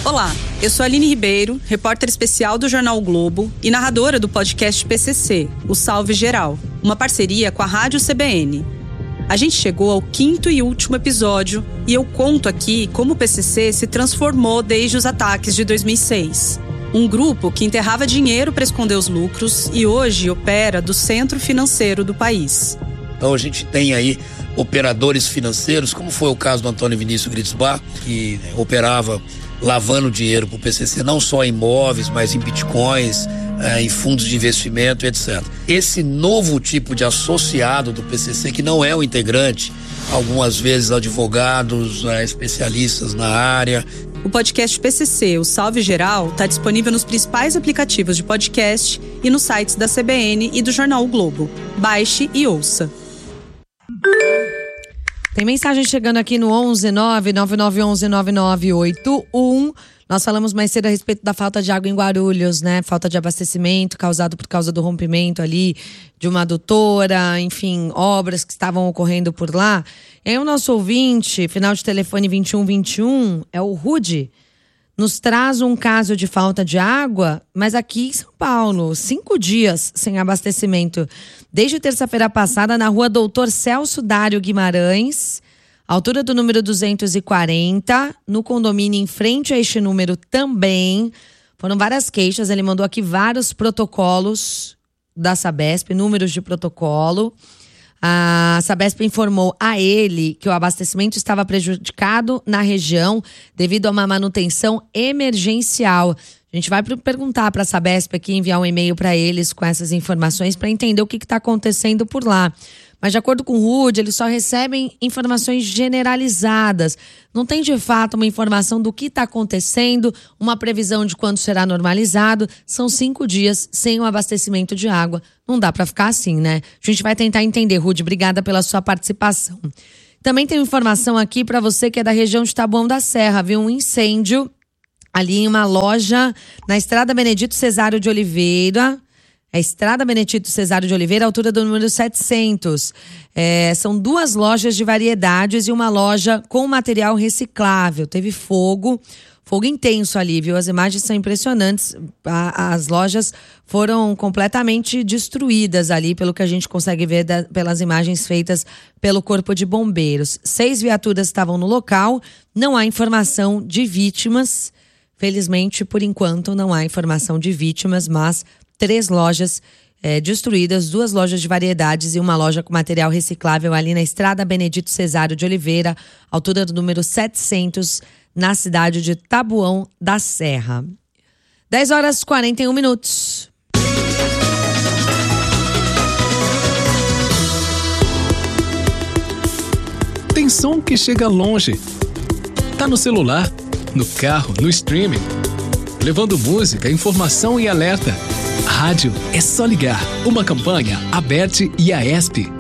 Olá, eu sou a Aline Ribeiro, repórter especial do Jornal o Globo e narradora do podcast PCC, o Salve Geral, uma parceria com a Rádio CBN. A gente chegou ao 5º e último episódio e eu conto aqui como o PCC se transformou desde os ataques de 2006. Um grupo que enterrava dinheiro para esconder os lucros e hoje opera do centro financeiro do país. Então a gente tem aí operadores financeiros, como foi o caso do Antônio Vinícius Gritzbach, que operava lavando dinheiro para o PCC, não só em imóveis, mas em bitcoins, em fundos de investimento, etc. Esse novo tipo de associado do PCC, que não é o integrante, algumas vezes advogados, especialistas na área. O podcast PCC, o Salve Geral, está disponível nos principais aplicativos de podcast e nos sites da CBN e do Jornal o Globo. Baixe e ouça. Tem mensagem chegando aqui no 11999119981. Nós falamos mais cedo a respeito da falta de água em Guarulhos, né? Falta de abastecimento causado por causa do rompimento ali de uma adutora, enfim, obras que estavam ocorrendo por lá. E aí o nosso ouvinte, final de telefone 2121, é o Rude, nos traz um caso de falta de água, mas aqui em São Paulo, 5 dias sem abastecimento. Desde terça-feira passada, na rua Doutor Celso Dário Guimarães, altura do número 240, no condomínio em frente a este número também. Foram várias queixas, ele mandou aqui vários protocolos da Sabesp, números de protocolo. A Sabesp informou a ele que o abastecimento estava prejudicado na região devido a uma manutenção emergencial. A gente vai perguntar para a Sabesp aqui, enviar um e-mail para eles com essas informações para entender o que está acontecendo por lá. Mas de acordo com o Rude, eles só recebem informações generalizadas. Não tem de fato uma informação do que está acontecendo, uma previsão de quando será normalizado. São 5 dias sem o abastecimento de água. Não dá para ficar assim, né? A gente vai tentar entender, Rude. Obrigada pela sua participação. Também tem informação aqui para você que é da região de Taboão da Serra, viu? Um incêndio ali em uma loja na Estrada Benedito Cesário de Oliveira. A Estrada Benedito Cesário de Oliveira, altura do número 700. São 2 lojas de variedades e uma loja com material reciclável. Teve fogo intenso ali, viu? As imagens são impressionantes. As lojas foram completamente destruídas ali, pelo que a gente consegue ver pelas imagens feitas pelo Corpo de Bombeiros. 6 viaturas estavam no local, não há informação de vítimas. Felizmente, por enquanto, não há informação de vítimas, mas 3 lojas destruídas, 2 lojas de variedades e uma loja com material reciclável ali na Estrada Benedito Cesário de Oliveira, altura do número 700, na cidade de Taboão da Serra. 10h41. Tem som que chega longe. Tá no celular, no carro, no streaming. Levando música, informação e alerta. Rádio é só ligar. Uma campanha Aberte e Aesp.